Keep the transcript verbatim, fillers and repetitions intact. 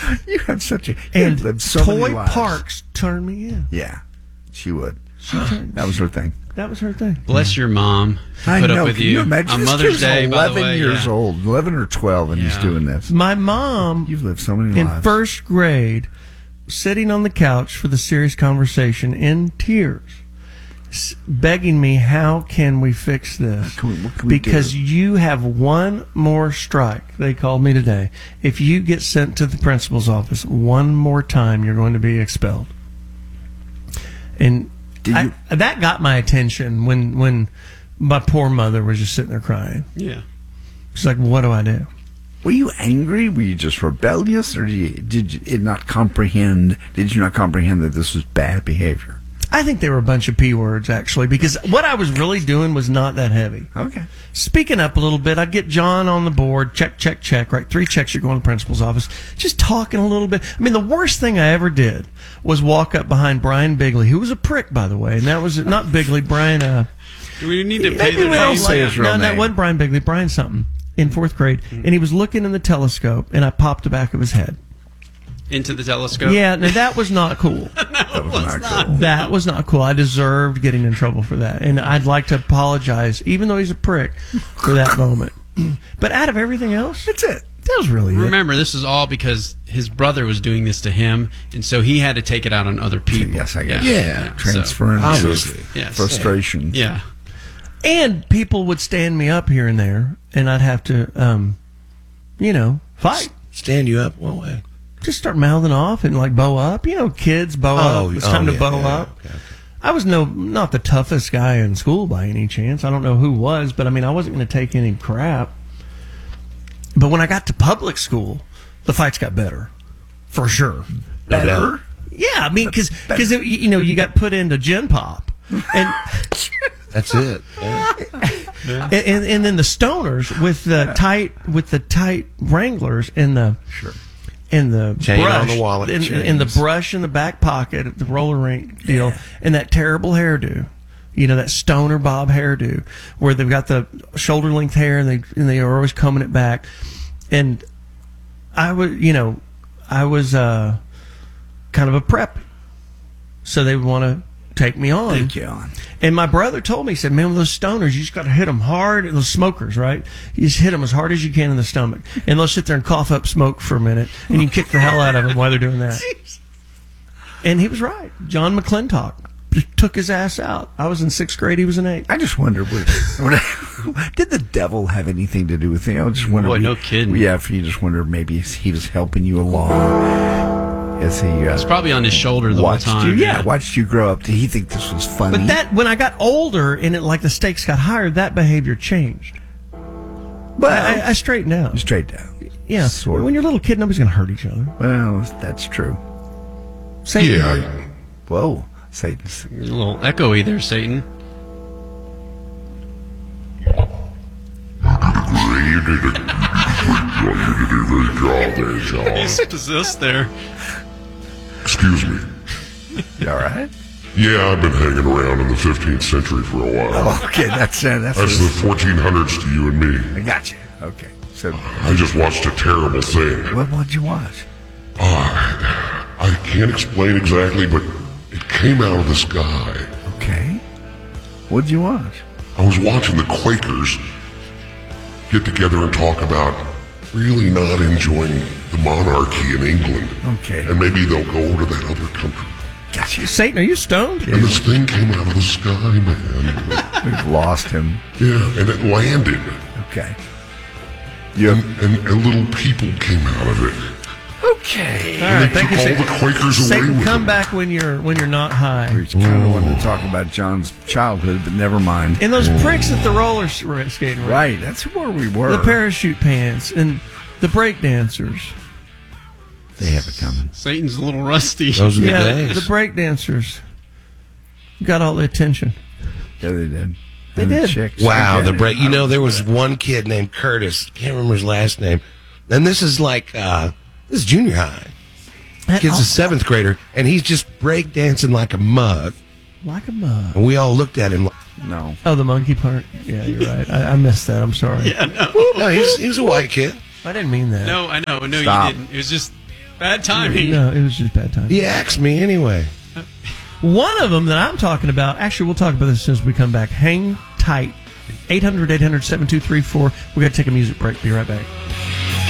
You had such a... And lived so Toy many lives. Parks turned me in. Yeah, she would. That was her thing. That was her thing. Bless your mom. I Put know. up with Can you, you imagine? on This Mother's kid's Day, by the eleven way. years yeah. old, eleven or twelve, and he's Yeah. doing this. My mom, You've lived so many in lives. first grade, sitting on the couch for the serious conversation in tears, s- begging me, how can we fix this? Can we- what can we Because do? you have one more strike, they called me today. If you get sent to the principal's office one more time, you're going to be expelled. And Did I- you- that got my attention when, when my poor mother was just sitting there crying. Yeah. She's like, what do I do? Were you angry? Were you just rebellious, or did you, did you it not comprehend? Did you not comprehend that this was bad behavior? I think they were a bunch of P words, actually, because what I was really doing was not that heavy. Okay. Speaking up a little bit, I'd get John on the board, check, check, check, right? Three checks, you're going to the principal's office. Just talking a little bit. I mean, the worst thing I ever did was walk up behind Brian Bigley, who was a prick, by the way, and that was not Bigley, Brian, uh, Do we need to pay maybe the we name? don't say his real No, that name. wasn't Brian Bigley, Brian something, in fourth grade, and he was looking in the telescope, and I popped the back of his head. Into the telescope? Yeah, now that was not cool. That was not cool. That was not cool. I deserved getting in trouble for that. And I'd like to apologize, even though he's a prick, for that moment. But out of everything else, That's it. that was really it. Remember, this is all because his brother was doing this to him, and so he had to take it out on other people. Yes, I guess. Yeah. Transference, Obviously. Yes. frustration. Yeah. And people would stand me up here and there, and I'd have to, um, you know, fight. Stand you up one way. Just start mouthing off and like bow up. You know, kids bow Oh, up. It's oh, time to yeah, bow yeah, up. okay. I was no not the toughest guy in school by any chance. I don't know who was, but I mean, I wasn't going to take any crap. But when I got to public school, the fights got better, for sure. Better? Yeah, I mean, because you know you got put into Gen Pop, and That's it. Yeah. and, and and then the stoners with the tight with the tight Wranglers and the Sure. and the Chain brush on the wallet, and, and the chains. brush in the back pocket, the roller rink deal, and that terrible hairdo. You know, that stoner bob hairdo where they've got the shoulder length hair and they and they are always combing it back. And I was, you know, I was uh, kind of a prep, so they would want to take me on. Take you on. And my brother told me, he said, man, with those stoners, you just got to hit them hard. Those smokers, right? You just hit them as hard as you can in the stomach. And they'll sit there and cough up smoke for a minute, and you can kick the hell out of them while they're doing that. And he was right. John McClintock just took his ass out. I was in sixth grade. He was in eighth. I just wonder, what, what- did the devil have anything to do with it? I just wonder. Boy, no kidding. Yeah, if you just wonder, maybe he was helping you along as he uh, It's probably on his shoulder the watched whole time. you. Yeah, watched you grow up. Did he think this was funny? But that, when I got older and it, like the stakes got higher, that behavior changed. well, I, I straightened out. straight down. Yeah. Sort of. When you're a little kid, nobody's going to hurt each other. Well, that's true. Same. Yeah. Whoa, Satan's. A little echoey there, Satan. You did a, you did a great job there, John. He's possessed there. Excuse me. You all right? Yeah, I've been hanging around in the fifteenth century for a while. Oh, okay, that's uh, that's. That's the fourteen hundreds to you and me. I got you. Okay, so I just watched a terrible thing. what what'd you watch? I can't explain exactly, but it came out of the sky. Okay, what'd you watch? I was watching the Quakers get together and talk about really not enjoying the monarchy in England. Okay, And maybe they'll go over to that other country. got you. Satan, are you stoned? And this thing came out of the sky, man. We've lost him. Yeah, and it landed. Okay. You And, and, and little people came out of it. okay? All right, They thank you, took all Satan. the Quakers away Satan, with come them. back when you're when you're not high. We kind of wanted to talk about John's childhood, but never mind. And those pricks at the roller s- skating rink. Right, that's where we were. The parachute pants and the break dancers. They have it coming. Satan's a little rusty. Those are the Yeah, days. the break dancers got all the attention. Yeah, they did. They And the did. chicks, Wow, I get the it. break. You know, there was one kid named Curtis. Can't remember his last name. And this is like, uh, this is junior high. Kid's a seventh grader, and he's just break dancing like a mug. Like a mug. And we all looked at him like, No. Oh, the monkey part. Yeah, you're right. I, I missed that. I'm sorry. Yeah, no. no, he's, he's a white kid. I didn't mean that. No, I know. No, Stop. you didn't. It was just Bad timing. No, it was just bad timing. He asked me anyway. One of them that I'm talking about, actually, we'll talk about this as soon as we come back. Hang tight. eight hundred, eight hundred, seven two three four. We're going to take a music break. Be right back.